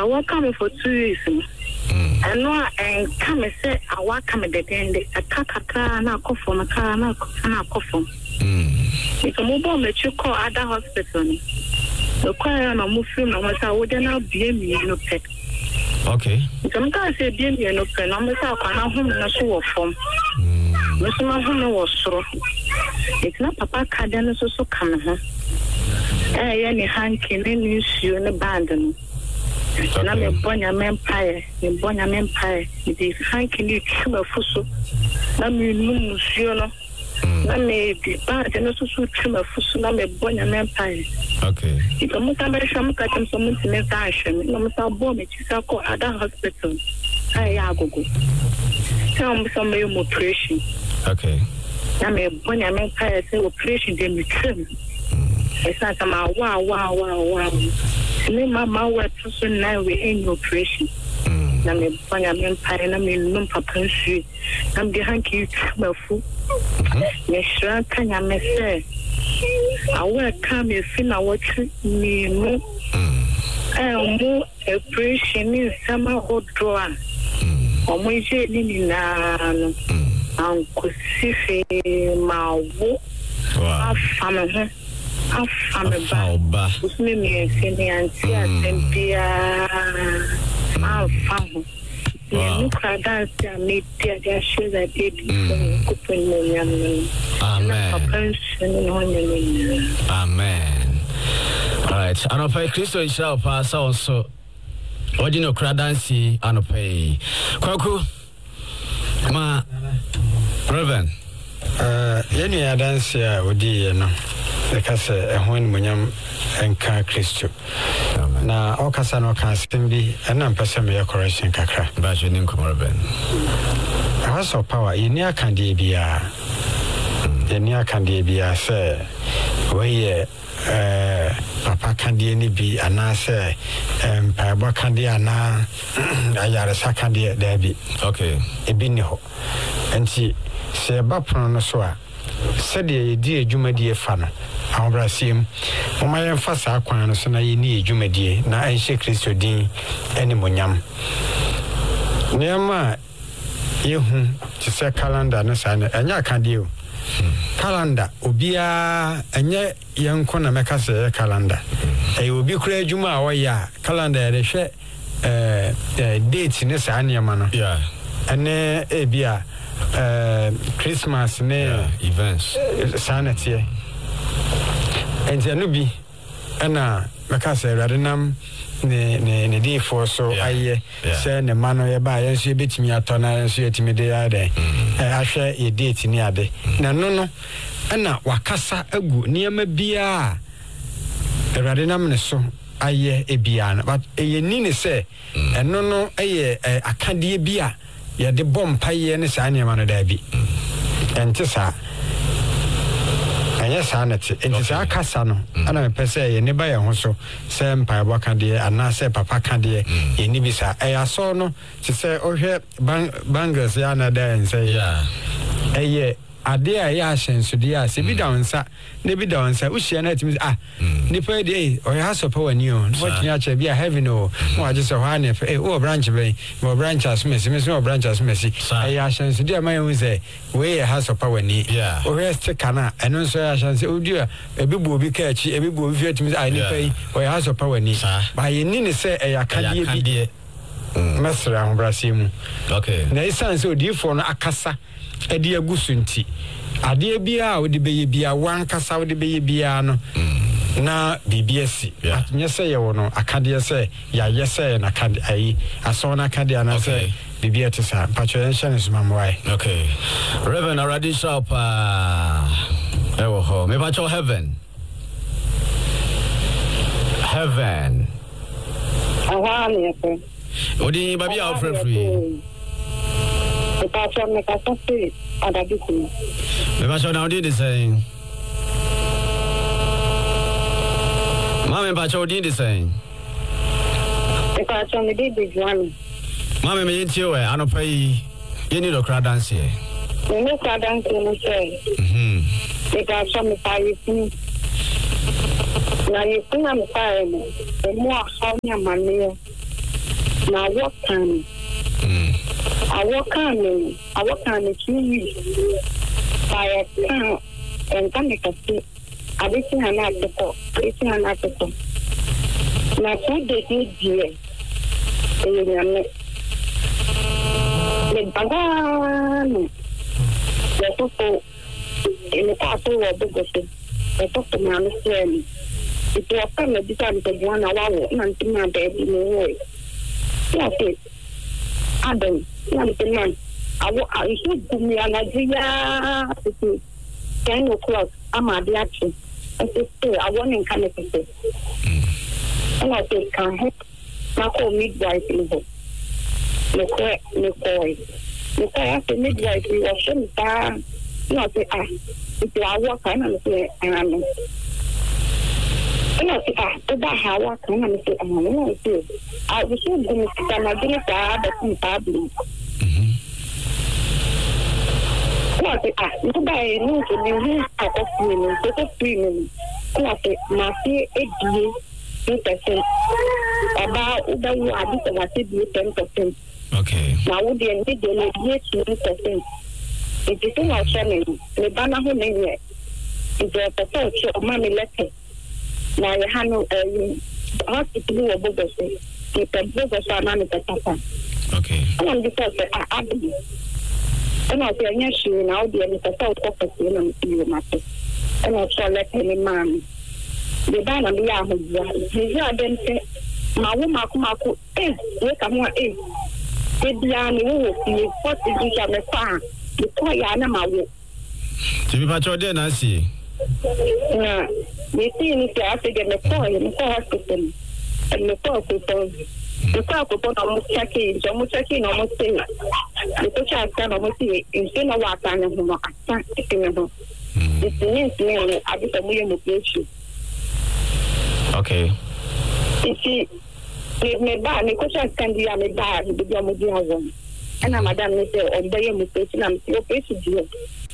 I work coming for 2 years. And no, and come and say, I work coming the end. A car, and I cough from a car, and I cough from. It's a mobile that you call other hospital. The choir and a Muslim, I would not be no pet. Okay. Sometimes I be no pen. I'm a home and a show of form. Mr. Mahona was so. It's not Papa Carden so coming. Any hanky, any issue in abandon. And I'm a Bonham Empire, in Bonham Empire. It is hanky, you chew a fusso. Let me know, monsieur. Let me be bad and also trim a fusso. I'm a Bonham Empire. Okay. If I'm not some cutting some intimidation, no matter bomb it is a call other hospital. I go. Tell me some operation. Okay. I'm a Bonham Empire, say operation, then we trim. It's not a wow. Me, my work so now we ain't operation. I'm a Bonham Empire, and I'm in Lumpa Street. I'm the hanky, my food. Yes, sure, can I say? I will come if I watch me more. More operation in summer hot drawer. Or my jelly in Uncle Siffy, my walk. I'm a bad. With me, and see, and be a farm. Look at that, I made their shoes. I did. Amen. All right. And I'll pay Christo himself. Also, what you know, Cradancy, and I'll pay Kwaku. Ma, Reverend. Any dance here would be, because when Munyam and Car Christo. Now, all Casano can still be an unperceived correction, Kakra. But you didn't come, Reverend. House of power, in near Candibia. In near Candibia, say, where Papa Candy be, and I say, Papa Candy, and I are a second year, Debbie. Okay. A biniho. And she say about Pronosoa. Said the dear Jumadi fan. I'll him. My emphasis aquan, so now you need Jumadi, now I shake Christo Dean, any monyam. Nearma, you to say calendar, no sign, and ya can do. Calendar, Ubia, and yet young corner make us a calendar. A will be clear Juma or ya, calendar, they share dates in this annual manner. Yeah. And then a beer. Christmas events sanity and Janubi and Macassa Radinam ne day for so I send a man by and she beat me at Tona and she at me the other. I share a date in the other. No, and now Wakasa a good near me beer. Radinam so I a bian, but a nini say, and no, a candy beer. Ya de bomb pay and Sanya man debi. And Tessa. And yes, sanity. And it's our Cassano. And I'm per se, and never also, Sam Pabacandi, and I say Papa Candy, in Nibisa. I saw no to say, oh, here, bangers, Yana there and say, yeah. A a dear Yashin, so dear, say, be down, sir. Never down, sir. Which she met me, Nipper day, or your house of power new. What you be a heavy no, or just a one if a branch of a more branches, Miss, no branches, Missy. I Yashin, so dear, my own say, way a house of power need, yeah, or rest a cana, and also I shall say, oh dear, a big will be catchy, a big will be to me, I pay, or your house of power need. By you need say, I can't be Master Ambrasim. Okay. There is so dear for a cassa. A dear Gusunti. A dear Bia would be a one cassa would be Biano. Na BBSC. Yes, say, you know, I can't say, yes, say, and I can't, I saw an Acadian, I say, BBS, Patrician is my way. Okay. Reverend already shop, maybe about your heaven. Heaven. What do you baby out for free? The passion make us free. Other business. The passion now did the same. Mamma Pacho did the same. The passion did this one. Mamma me into you, I don't pay. You need a crowd dance here. You know, crowd dance, you say. The passion me pay. Now you think I'm fine. The more how your money. Now what can I work on 2 weeks by a car and come make a seat. I didn't have an article. Now, 2 days, dear. The Bagan, the people in the castle of Bogota, the doctor man is saying, it was come at the time of 1 hour, and my baby in the way. Yes, Adam, young man, I should give me an idea. 10 o'clock, I'm at the action. I said, I want to come to say. And I said, can't help. I call midwife in the McCoy. After midwife, we were showing that. I say, if I work, I'm say, and I say, about how I come and say, I was so good that I didn't have a problem. I say, nobody knows to me, I of premium. I say, my fear, 8% about the one I said, 10%. Okay. Now, would you need the 8%? It is not sharing the banner who name it. It's a proposal of money letter. Now, you have no hospital of Bogos. It's a Bogos or money papa. Okay. I want because I believe. And I say, yes, you know, the Mr. Office in the market. And I shall let any man. The banner be out of the then say, my woman, you come on, the army will see what is on the farm. The toy animal. To be patrolled, I see. You see, if you have to get the toy in the hospital, and the poor people, the poor people almost checking, almost saying, the social can almost see, instead of what kind of attack, it's the next name, I get a million of issue. Okay. You see, me buy, me question can be a me buy, the Yamudian. And I'm Madame Mister or Bayam Station, I'm still patient here.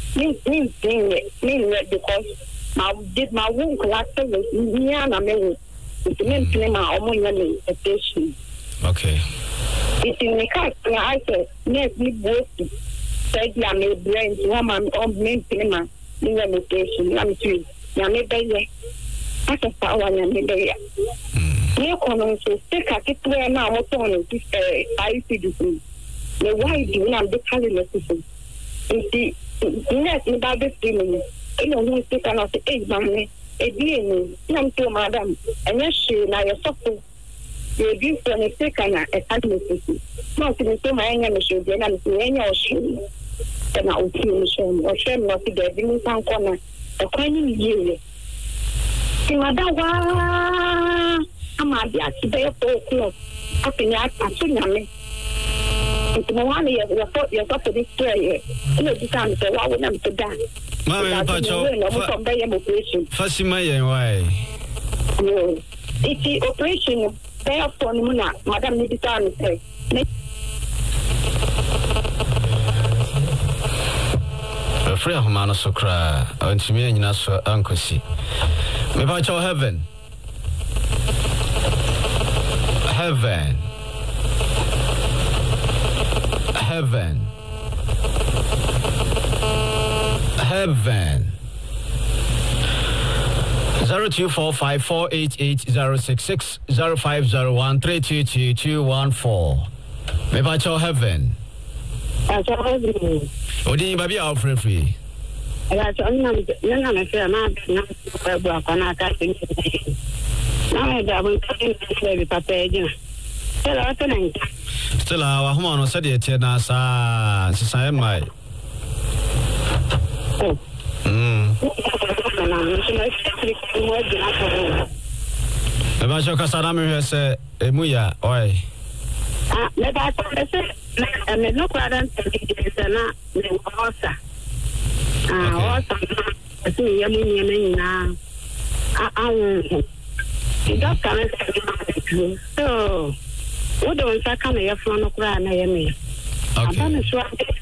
Me, because I did my womb collapse with Niana May. It's the name of my station. Okay. It's in the car, I said, yes, me both said, I made brains, woman, or main cinema, in the station, I'm too. Yammy Bay. I can power Yammy Bay. You can take a kit where now, what's on this I see this. The why do you not be calling the system? You see, yes, about this thing, you know, who take an of the 8 money, a being, young to madam, and yes, she now your software. You give for a second a candidacy. Not in so many should be an or she. And I will see you or shame not to get in some corner. A quite year. Madam, I'm at the accident 4 o'clock. I think I tsunami. It's no one year, you're up to this prayer. You know, you can't say, why would I to die? Mamma, Fasima, why? No, it's the operation. Therefore, Madam Niditan say. A free of Mana Socra, and to me, and Nasso Uncle C. Maybe I shall heaven. Heaven. Heaven. Heaven. 0245488066 0501322214. Maybe I shall heaven. Odi baby out free. I don't know. Still, our home said it, my. Ebancho Casanami has a muya, oi. And no problem, so what do I come here from? No cry, I I'm sure.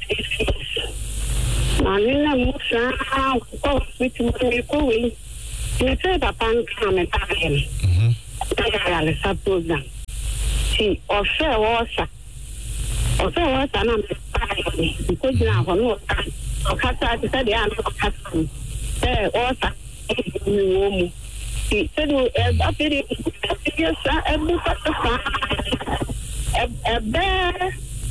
Manila Musa, which is going. You said a pan come and I suppose them. See, or fair water. Or fair water, and I'm because you have no time. Or Cassa, the study, I'm not custom. Fair water, see, said, a bear,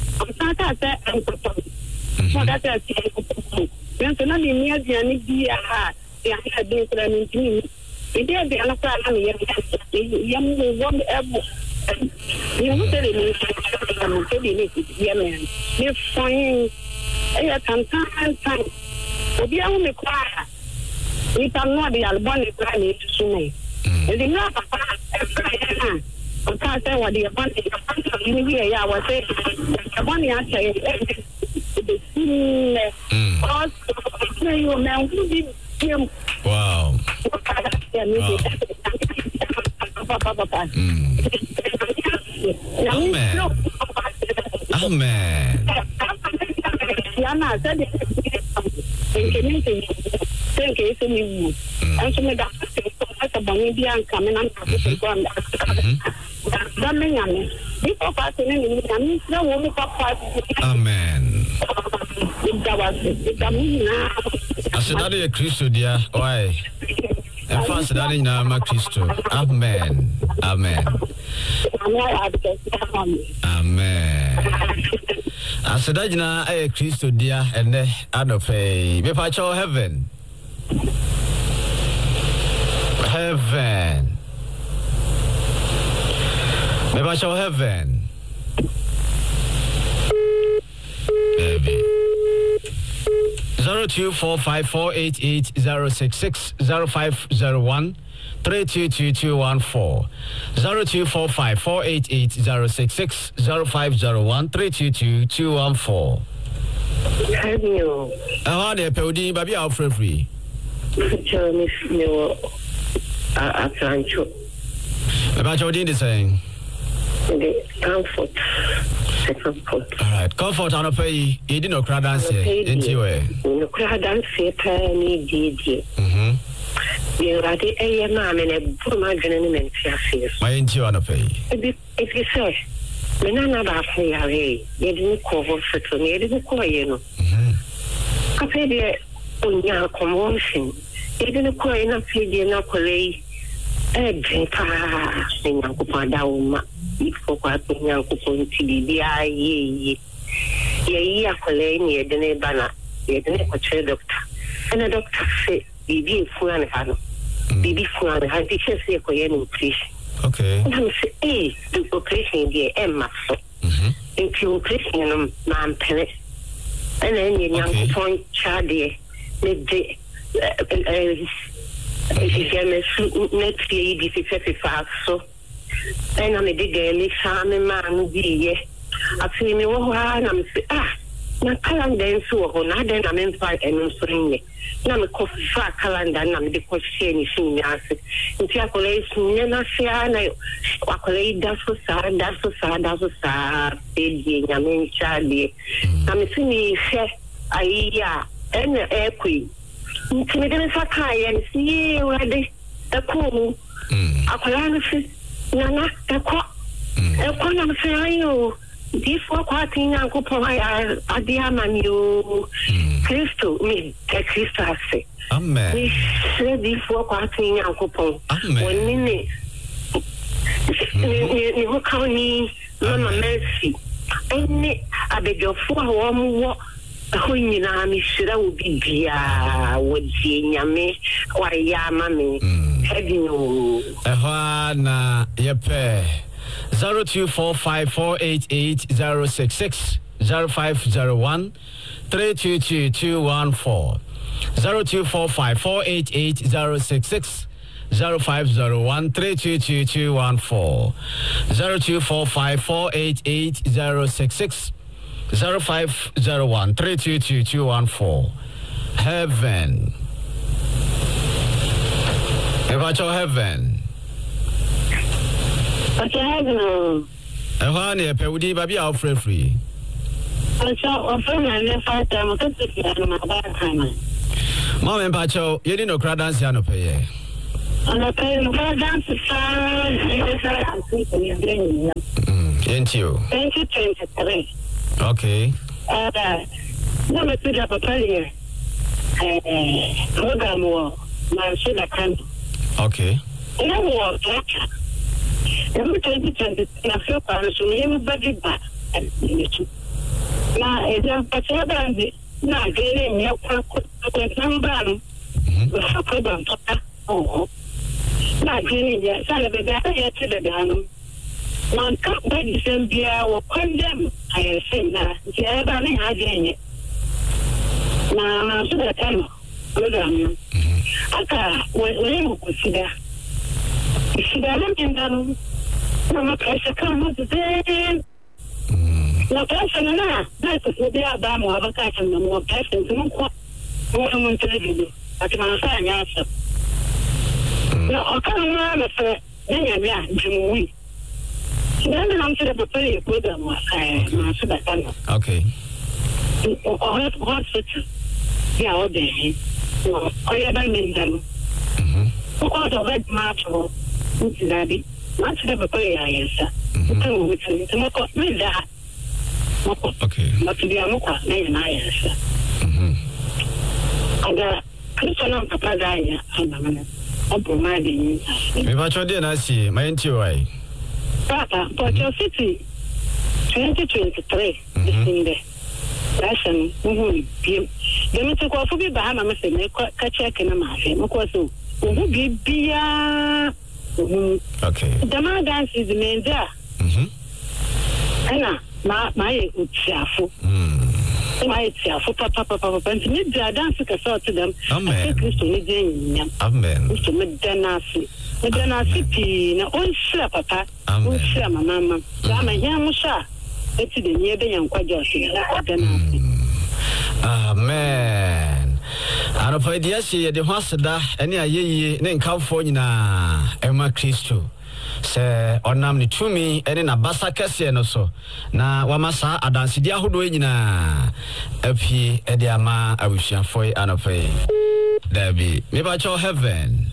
I'm not near the any heart. The idea that I'm in it did the other young one ever. You know, if fine, I can time. If you only cry, if I'm not the Albany crying to me. And the love of I can't say what the abundance of India was saying. The money I say, the wow. Amen. Amen. I said that is a Christo, dear. Why? And fast that in our Christo. Amen. Amen. Amen. I said that in a Christo, dear, and then I don't pay. If I show heaven. Heaven. Maybe I shall heaven. Maybe. 0245488066 0501 322214 0245488066 0501 322214. Hello. How are you, Podi? Baby, I'll free. Johnny, no, Atlancho. About your dinner saying? The comfort. All right, comfort on a pay. You didn't know crowd dance into you. No crowd dance, penny, DJ. You are the A man and a poor margin. My into on a pay. If you say, Menana Baffy, you didn't cover for to me, didn't call you. I paid it on your commotion. You didn't call enough, you didn't call a drink. In Yakupa, if for what Yakupa TDI, ye, Colony, the neighbor, ye, the doctor. And a doctor said, Bibi Fuan, Bibi Fuan, had the chest here for your nutrition. Okay. And I said, hey, the operation, dear Emma. If you operation, man, penny. And then your young point, Charlie, the next lady, 55, so. And I'm a big girl, charming man, dear. I feel me, and I'm saying, my calendar so on, I then I'm in fight and I'm spring. Now I'm a coffee calendar, and I'm the question is in the answer. In the collation, never say, I collate that's so sad, baby, I mean, Charlie. I'm seeing I, and the air queen. Timidity Sakai and see where they a cool. I collage, Nana, a cock. A corner say, you. This work, what in Uncle Poi are dear man, you. Christo, me, a Christo, say. Amen. We said this work, what in Uncle Poi. 1 minute. You call me Mama Mercy. And I beg your 4 warm walk. When I'm sure would be dear, would see Yame, why Yammy, have you? Ahana, yepe. 0245488066 0501 322214 0245488066 0501 322214 0245488066 0501 322214. Heaven. About your heaven. Okay, heaven. And one year, Pewdy, baby, I'll free. I saw a friend and left 5 times. Mom and Pacho, you didn't know crowd dance, you know, pay. Into 2023. Okay. No me pida papa here. Program wo na so da kan. Okay. Ina wo kaka. Every 2020 na feel para so me mu badi ba. Na exam pata brandi na gere me kwa namba no. Wa program papa. Oh. Na gere ya sala be da ya tede da no. Man ka ba December wo condemn I say na je ba ni haje na so da kan program aka we mu kusida na ndano na kaisa kama de na kaisa na ko dia ba mu abaka kan mu kaisa mun ko mun tele ati na sa nya sa na akana na se nya nya jimuwi then I'm to the prepare program okay. What yeah, all day. So I have been done. What the red match or daddy? Not to the prepare, yes, sir. Okay. But to be a mocha, and I answer. And Christian Papa Daya, I'm providing. If I told you, I see my entry. Papa, Porto City, 2023 is in there. That's an the Mr. Coffee Bahama must make a check in a market. Mokoso, who be okay. The man dance is the main there. Anna, my chafu. My chafu, papa, and need the dance to sort to them. Amen. Amen. Mr. Medanasi. Medana City, na on share papa, on share my mama. Dama Yamusha, it's the near the young Quajoshi. Amen. And of ideas, the Hosada, any a ye, then California, Emma Christo. Say, or namely to me, and in a Bassa Cassian or so. Now, Wamasa, Adansidia Huduina, Epi, Ediama, I wish you for an of a there be. Maybe I shall heaven.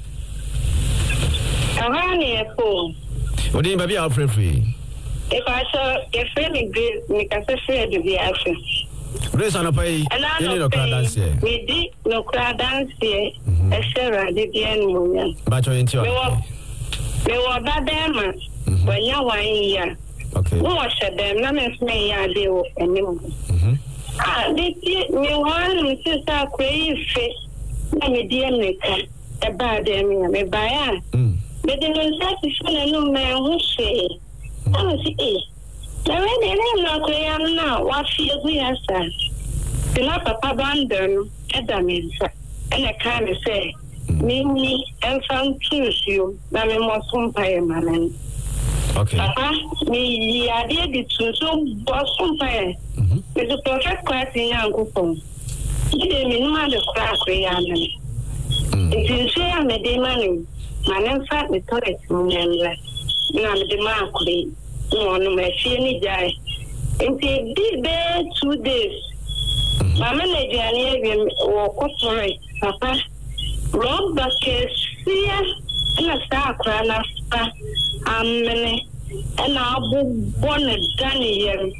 What do you mean, Alfred free? If I saw a friend, make a fair to be action. Grace on a pay, no crowd dance here. We did no crowd dance here, a Sarah did the end. But you're into it. They were bad damage when you're 1 year. Okay. Who was them? None of me, I do anymore. This year, you want to start crazy. Let me dear Nickel, a bad damn, me buy. But the non-satisfied no man who say, I was it. The way they not clear now, what feels we are sad. The lap of abandon, Adamins, and I kind of say, Mimi, and some choose you, that we must umpire, man. Okay. Papa, me, I did it to so boss umpire. With the perfect class in young coupon. You didn't mean mother crack, Rihanna. It is share me the money. My name fat with toilet, and the mark, no, my fear guy. Until this day, 2 days. My manager and or corporate, Papa. Rob bucket, fear, and a star crown after many, and I'll born a Danny.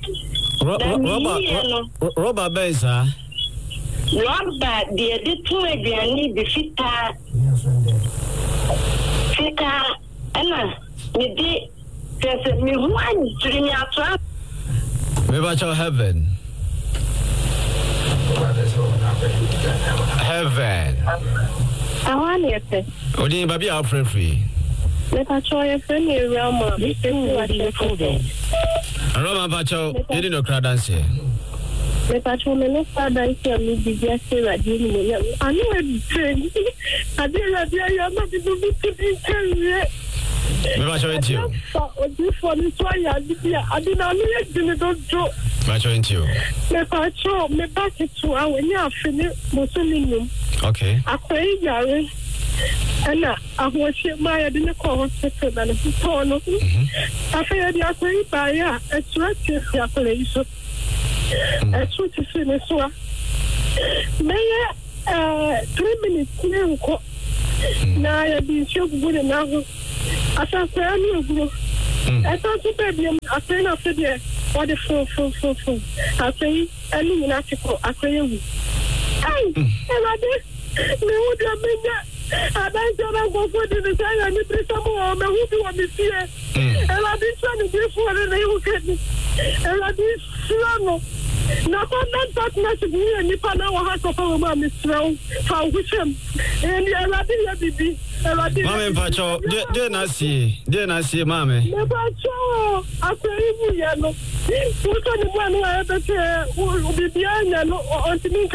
Robert Beza. Robert, the editor, they need the fitter. Fitter, Anna, me did. There's me one dream out. Maybe I shall heaven. Heaven. I want it. Oh, the baby are free. Let us try a friendly realm. Roma Bacho, you didn't know crowd dance here. Let us show me no father. I see me be just here at the I know it's I didn't know I'm not able to be Maybe I show it to you. For this one, I did not know I show it to you. Me back to our when you are finished, Muslim. Okay. I pray, Gary. And I was my I didn't call hospital and it's torn. I feel the aquarium by a sweat is the appellation. A sweat is in a swap. May 3 minutes now. Now I've been so good enough. As I say, I thought you baby, I say no for there. What the full. I say, I mean, not to I say, hey, and I did. Me would have been there. And I said, I'm going for the design and you play some more. I hope you want to see it. And I did trying to do for the day who get me. And I did slow. Now, I'm not message me and if I know how to follow my Mr. How with him. And I did be. Mammy Pacho, didn't I see, Mammy? Never show. I say, yellow. Who's on the one who will be behind and on to me,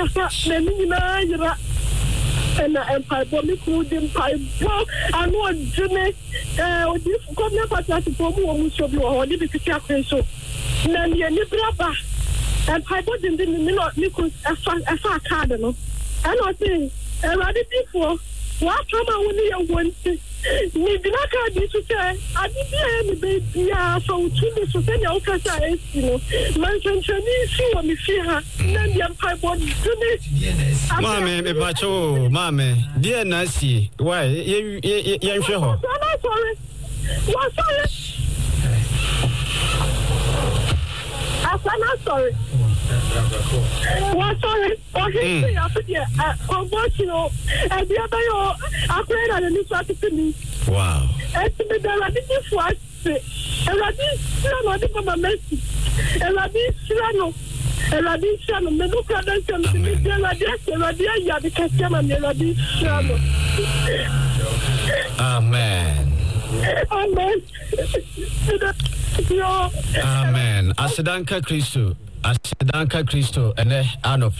and Empire Bommy could Empire. I know Jimmy, this government party for who should be or did the so. Nanny and Nibraba. And I put in the middle Nichols as far cardinal. I know thing, and I did before. What time I will want to maybe not I did to say, I did any baby, so 2 days to send out as I, you know, my Chinese, she want me see her, then the Empire body to me. Mammy, Pacho, Mammy, dear Nancy, why, you're sure? I'm sorry. What's sorry? I'm not sorry. What's sorry? Okay, I put here. You know, and the other, I played on the new started to me. Wow. And to me, there are these words. And I did see for my message. And I did see and I did see a middle product and I did the customer and I did Amen. Amen. Amen. Asidanka Christo, and I know.